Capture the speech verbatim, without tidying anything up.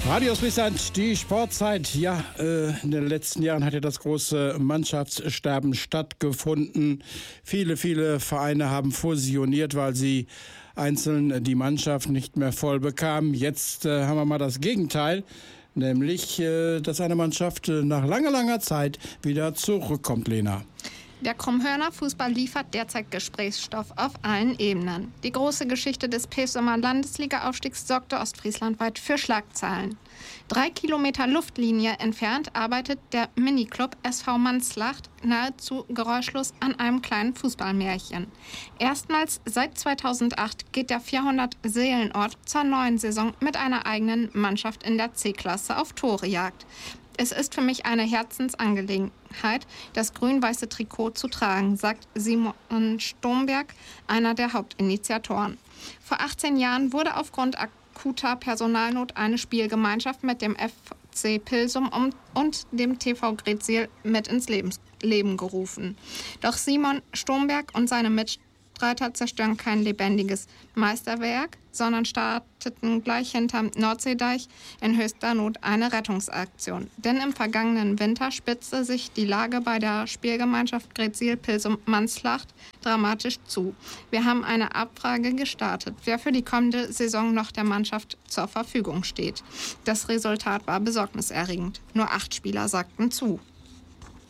Radio Swissland, die Sportzeit. Ja, äh, in den letzten Jahren hat ja das große Mannschaftssterben stattgefunden. Viele, viele Vereine haben fusioniert, weil sie einzeln die Mannschaft nicht mehr voll bekamen. Jetzt äh, haben wir mal das Gegenteil, nämlich, äh, dass eine Mannschaft äh, nach langer, langer Zeit wieder zurückkommt, Lena. Der Krummhörner Fußball liefert derzeit Gesprächsstoff auf allen Ebenen. Die große Geschichte des Pilsumer Landesliga-Aufstiegs sorgte ostfrieslandweit für Schlagzeilen. Drei Kilometer Luftlinie entfernt arbeitet der Miniclub S V Manslacht nahezu geräuschlos an einem kleinen Fußballmärchen. Erstmals seit zweitausendacht geht der vierhundert-Seelenort zur neuen Saison mit einer eigenen Mannschaft in der C-Klasse auf Torejagd. Es ist für mich eine Herzensangelegenheit, das grün-weiße Trikot zu tragen, sagt Simon Stomberg, einer der Hauptinitiatoren. Vor achtzehn Jahren wurde aufgrund akuter Personalnot eine Spielgemeinschaft mit dem F C Pilsum und dem T V Greetsiel mit ins Leben gerufen. Doch Simon Stomberg und seine Mitstreiter zerstören kein lebendiges Meisterwerk, sondern starteten gleich hinterm Nordseedeich in höchster Not eine Rettungsaktion. Denn im vergangenen Winter spitzte sich die Lage bei der Spielgemeinschaft Greetsiel-Pilsum-Manslacht dramatisch zu. Wir haben eine Abfrage gestartet, wer für die kommende Saison noch der Mannschaft zur Verfügung steht. Das Resultat war besorgniserregend. Nur acht Spieler sagten zu.